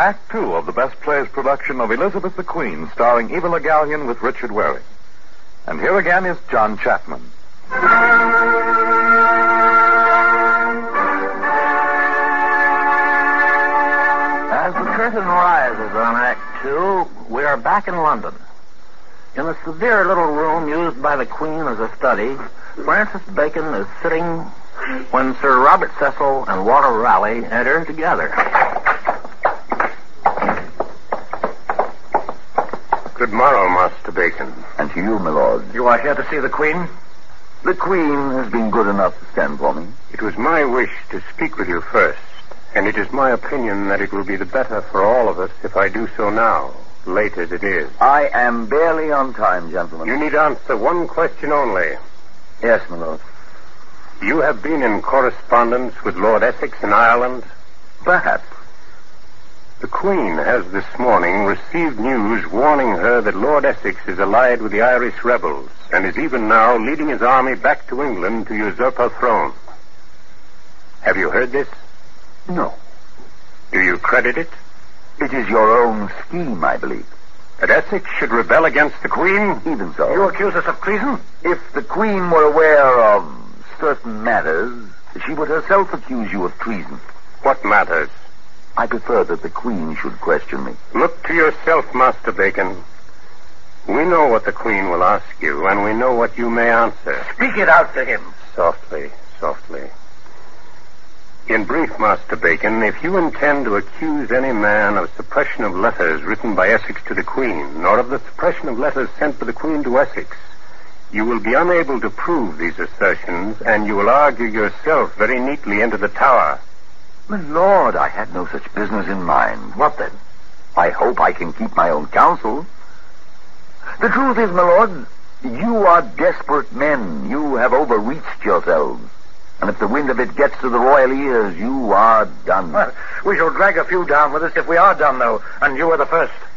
Act Two of the Best Plays production of Elizabeth the Queen, starring Eva Le Gallienne with Richard Waring. And here again is John Chapman. As the curtain rises on Act Two, we are back in London. In a severe little room used by the Queen as a study, Francis Bacon is sitting when Sir Robert Cecil and Walter Raleigh enter together. Good morrow, Master Bacon. And to you, my lord. You are here to see the Queen? The Queen has been good enough to stand for me. It was my wish to speak with you first, and it is my opinion that it will be the better for all of us if I do so now, late as it is. I am barely on time, gentlemen. You need answer one question only. Yes, my lord. You have been in correspondence with Lord Essex in Ireland? Perhaps. The Queen has this morning received news warning her that Lord Essex is allied with the Irish rebels and is even now leading his army back to England to usurp her throne. Have you heard this? No. Do you credit it? It is your own scheme, I believe. That Essex should rebel against the Queen? Even so. You accuse us of treason? If the Queen were aware of certain matters, she would herself accuse you of treason. What matters? I prefer that the Queen should question me. Look to yourself, Master Bacon. We know what the Queen will ask you, and we know what you may answer. Speak it out to him. Softly, softly. In brief, Master Bacon, if you intend to accuse any man of suppression of letters written by Essex to the Queen, or of the suppression of letters sent by the Queen to Essex, you will be unable to prove these assertions, and you will argue yourself very neatly into the Tower. My lord, I had no such business in mind. What then? I hope I can keep my own counsel. The truth is, my lord, you are desperate men. You have overreached yourselves. And if the wind of it gets to the royal ears, you are done. Well, we shall drag a few down with us if we are done, though, and you are the first.